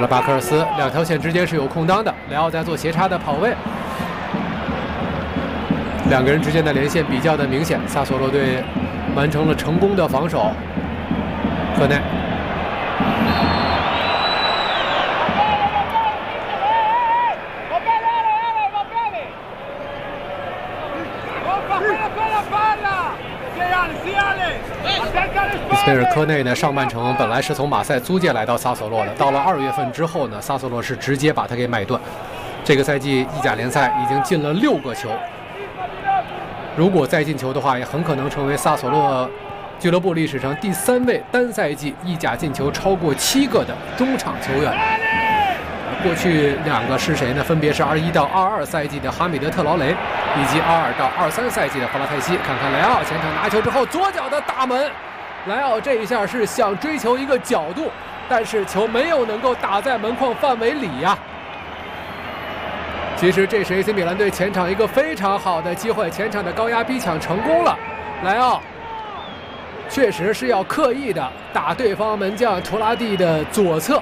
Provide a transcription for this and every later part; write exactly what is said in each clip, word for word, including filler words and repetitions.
了巴克尔斯，两条线之间是有空当的，莱奥在做斜插的跑位，两个人之间的连线比较的明显。萨索洛队完成了成功的防守，科内。 伊斯佩尔科内呢，上半程本来是从马赛租借来到萨索洛的，到了二月份之后呢，萨索洛是直接把他给买断。这个赛季意甲联赛已经进了六个球，如果再进球的话，也很可能成为萨索洛俱乐部历史上第三位单赛季意甲进球超过七个的中场球员。过去两个是谁呢？分别是二一到二二赛季的哈米德特劳雷，以及二二到二三赛季的弗拉泰西。看看莱奥前场拿球之后，左脚的大门。 莱奥这一下是想追求一个角度，但是球没有能够打在门框范围里呀。其实这是 A C 米兰队前场一个非常好的机会，前场的高压逼抢成功了。莱奥确实是要刻意的打对方门将图拉蒂的左侧。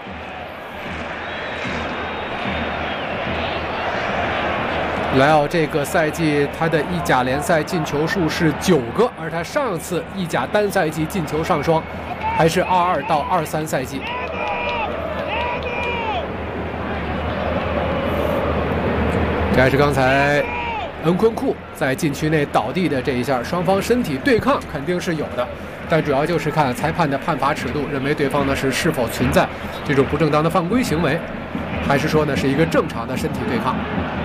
莱奥这个赛季他的意甲联赛进球数是九个，而他上次意甲单赛季进球上双，还是二二到二三赛季。这还是刚才恩昆库在禁区内倒地的这一下，双方身体对抗肯定是有的，但主要就是看裁判的判罚尺度，认为对方呢是是否存在这种不正当的犯规行为，还是说呢是一个正常的身体对抗。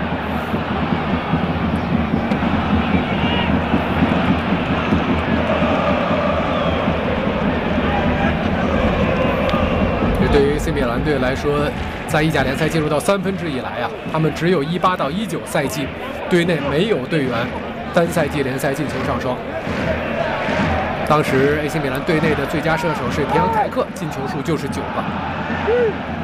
对于 A C 米兰队来说，在意甲联赛进入到三分之以来啊，他们只有一八到一九赛季队内没有队员单赛季联赛进球上双。当时 A C 米兰队内的最佳射手是皮昂泰克，进球数就是九个。